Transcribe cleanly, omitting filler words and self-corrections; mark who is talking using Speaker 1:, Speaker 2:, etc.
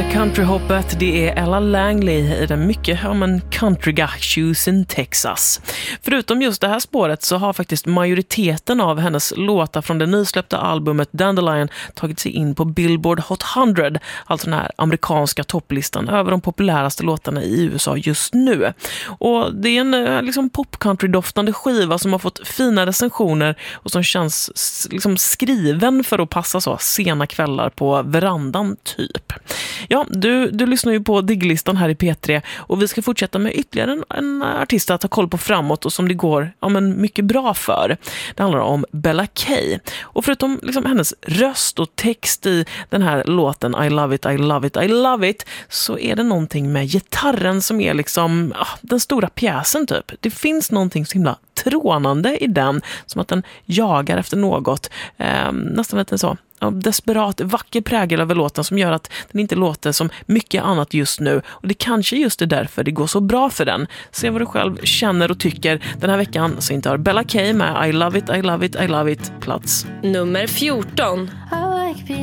Speaker 1: countryhoppet, det är Ella Langley i den mycket countryga Houston, Texas. Förutom just det här spåret så har faktiskt majoriteten av hennes låtar från det nysläppta albumet Dandelion tagit sig in på Billboard Hot 100, alltså den här amerikanska topplistan över de populäraste låtarna i USA just nu. Och det är en liksom pop-country-doftande skiva som har fått fina recensioner och som känns liksom skriven för att passa så sena kvällar på verandan typ. Ja, du lyssnar ju på Digglistan här i P3 och vi ska fortsätta med ytterligare en artist att ta koll på framåt och som det går mycket bra för. Det handlar om Bella Kay. Och förutom liksom hennes röst och text i den här låten I love it, I love it, I love it, så är det någonting med gitarren som är liksom den stora pjäsen typ. Det finns någonting så himla trånande i den, som att den jagar efter något. Nästan lite så desperat, vacker prägel över låten som gör att den inte låter som mycket annat just nu. Och det kanske just är därför det går så bra för den. Se vad du själv känner och tycker. Den här veckan så inte har Bella Kay med I love it, I love it, I love it plats
Speaker 2: nummer 14.